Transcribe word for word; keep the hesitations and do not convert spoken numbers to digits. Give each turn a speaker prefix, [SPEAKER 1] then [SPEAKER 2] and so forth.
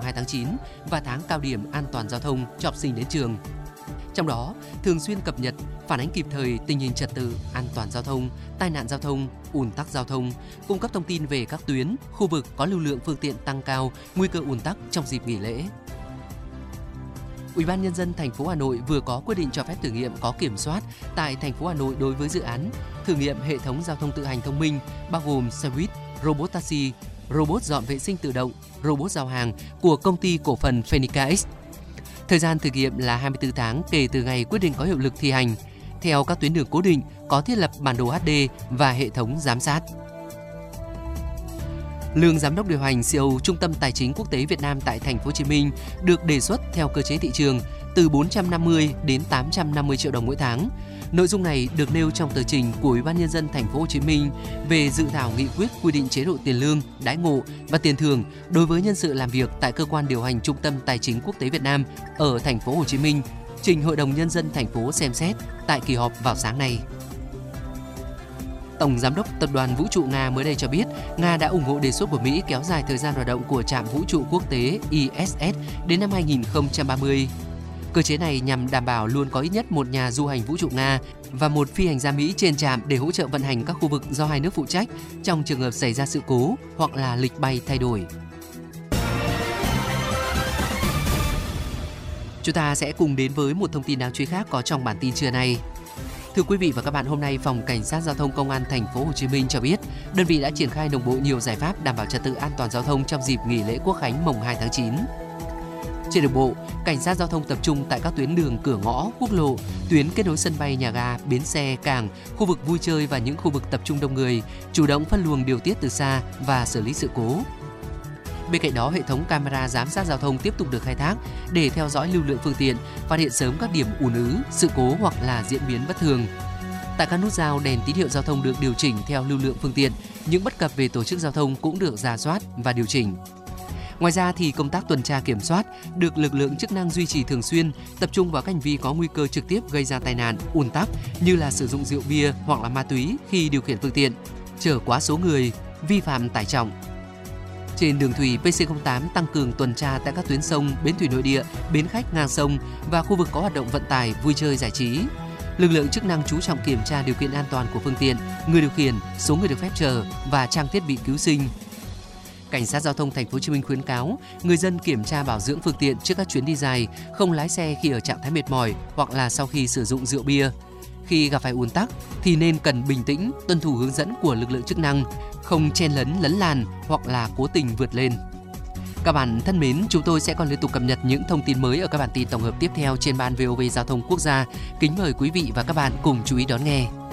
[SPEAKER 1] hai tháng chín và tháng cao điểm an toàn giao thông cho học sinh đến trường. Trong đó, thường xuyên cập nhật, phản ánh kịp thời tình hình trật tự, an toàn giao thông, tai nạn giao thông, ùn tắc giao thông, cung cấp thông tin về các tuyến, khu vực có lưu lượng phương tiện tăng cao, nguy cơ ùn tắc trong dịp nghỉ lễ. Ủy ban Nhân dân thành phố Hà Nội vừa có quyết định cho phép thử nghiệm có kiểm soát tại thành phố Hà Nội đối với dự án thử nghiệm hệ thống giao thông tự hành thông minh bao gồm xe buýt, robot taxi, robot dọn vệ sinh tự động, robot giao hàng của công ty cổ phần Phonica X. Thời gian thử nghiệm là hai mươi tư tháng kể từ ngày quyết định có hiệu lực thi hành. Theo các tuyến đường cố định có thiết lập bản đồ hát đê và hệ thống giám sát. Lương giám đốc điều hành xê e ô Trung tâm Tài chính Quốc tế Việt Nam tại thành phố Hồ Chí Minh được đề xuất theo cơ chế thị trường từ bốn trăm năm mươi đến tám trăm năm mươi triệu đồng mỗi tháng. Nội dung này được nêu trong tờ trình của Ủy ban Nhân dân thành phố Hồ Chí Minh về dự thảo nghị quyết quy định chế độ tiền lương, đãi ngộ và tiền thưởng đối với nhân sự làm việc tại cơ quan điều hành Trung tâm Tài chính Quốc tế Việt Nam ở thành phố Hồ Chí Minh, trình Hội đồng Nhân dân thành phố xem xét tại kỳ họp vào sáng nay. Tổng Giám đốc Tập đoàn Vũ trụ Nga mới đây cho biết Nga đã ủng hộ đề xuất của Mỹ kéo dài thời gian hoạt động của trạm vũ trụ quốc tế i ét ét đến năm hai nghìn không trăm ba mươi. Cơ chế này nhằm đảm bảo luôn có ít nhất một nhà du hành vũ trụ Nga và một phi hành gia Mỹ trên trạm để hỗ trợ vận hành các khu vực do hai nước phụ trách trong trường hợp xảy ra sự cố hoặc là lịch bay thay đổi. Chúng ta sẽ cùng đến với một thông tin đáng chú ý khác có trong bản tin trưa nay. Thưa quý vị và các bạn, hôm nay Phòng Cảnh sát Giao thông Công an thành phố Hồ Chí Minh cho biết, đơn vị đã triển khai đồng bộ nhiều giải pháp đảm bảo trật tự an toàn giao thông trong dịp nghỉ lễ Quốc khánh mùng hai tháng chín. Trên đường bộ, Cảnh sát Giao thông tập trung tại các tuyến đường cửa ngõ, quốc lộ, tuyến kết nối sân bay, nhà ga, bến xe, cảng, khu vực vui chơi và những khu vực tập trung đông người, chủ động phân luồng điều tiết từ xa và xử lý sự cố. Bên cạnh đó, hệ thống camera giám sát giao thông tiếp tục được khai thác để theo dõi lưu lượng phương tiện, phát hiện sớm các điểm ùn ứ, sự cố hoặc là diễn biến bất thường. Tại các nút giao, đèn tín hiệu giao thông được điều chỉnh theo lưu lượng phương tiện, những bất cập về tổ chức giao thông cũng được rà soát và điều chỉnh. Ngoài ra thì công tác tuần tra kiểm soát được lực lượng chức năng duy trì thường xuyên, tập trung vào các hành vi có nguy cơ trực tiếp gây ra tai nạn, ùn tắc như là sử dụng rượu bia hoặc là ma túy khi điều khiển phương tiện, chở quá số người, vi phạm tải trọng. Trên đường thủy, pê xê không tám tăng cường tuần tra tại các tuyến sông, bến thủy nội địa, bến khách ngang sông và khu vực có hoạt động vận tải, vui chơi giải trí. Lực lượng chức năng chú trọng kiểm tra điều kiện an toàn của phương tiện, người điều khiển, số người được phép chở và trang thiết bị cứu sinh. Cảnh sát Giao thông thành phố Hồ Chí Minh khuyến cáo người dân kiểm tra bảo dưỡng phương tiện trước các chuyến đi dài, không lái xe khi ở trạng thái mệt mỏi hoặc là sau khi sử dụng rượu bia. Khi gặp phải ùn tắc thì nên cần bình tĩnh, tuân thủ hướng dẫn của lực lượng chức năng, không chen lấn lấn làn hoặc là cố tình vượt lên. Các bạn thân mến, chúng tôi sẽ còn liên tục cập nhật những thông tin mới ở các bản tin tổng hợp tiếp theo trên ban vê o vê Giao thông Quốc gia. Kính mời quý vị và các bạn cùng chú ý đón nghe.